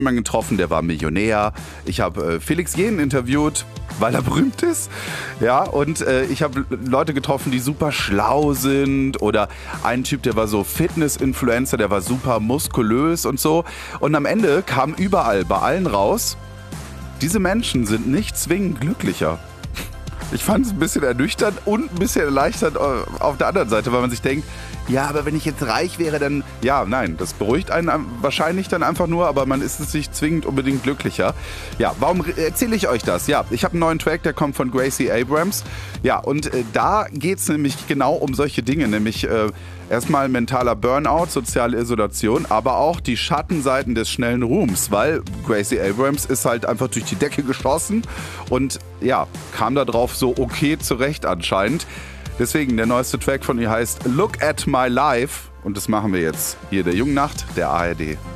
jemanden getroffen, der war Millionär. Ich habe Felix Jähn interviewt, weil er berühmt ist. Ja, und ich habe Leute getroffen, die super schlau sind. Oder einen Typ, der war so Fitness-Influencer, der war super muskulös und so. Und am Ende kam überall, bei allen raus, diese Menschen sind nicht zwingend glücklicher. Ich fand es ein bisschen ernüchternd und ein bisschen erleichternd auf der anderen Seite, weil man sich denkt, ja, aber wenn ich jetzt reich wäre, dann, ja, nein, das beruhigt einen wahrscheinlich dann einfach nur, aber man ist es nicht zwingend unbedingt glücklicher. Ja, warum erzähle ich euch das? Ja, ich habe einen neuen Track, der kommt von Gracie Abrams. Ja, und da geht es nämlich genau um solche Dinge, nämlich erstmal mentaler Burnout, soziale Isolation, aber auch die Schattenseiten des schnellen Ruhms, weil Gracie Abrams ist halt einfach durch die Decke geschossen und ja, kam da drauf so okay zurecht anscheinend. Deswegen, der neueste Track von ihr heißt Look at My Life und das machen wir jetzt hier der Jungen Nacht, der ARD.